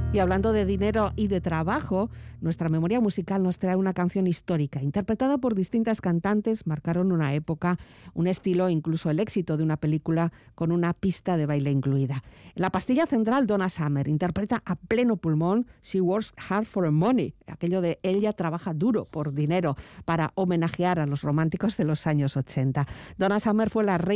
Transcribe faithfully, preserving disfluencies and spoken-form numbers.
Y hablando de dinero y de trabajo, nuestra memoria musical nos trae una canción histórica, interpretada por distintas cantantes, marcaron una época, un estilo, incluso el éxito de una película con una pista de baile incluida. En la pastilla central, Donna Summer interpreta a pleno pulmón She Works Hard for Money, aquello de ella trabaja duro por dinero, para homenajear a los románticos de los años ochenta. Donna Summer fue la reina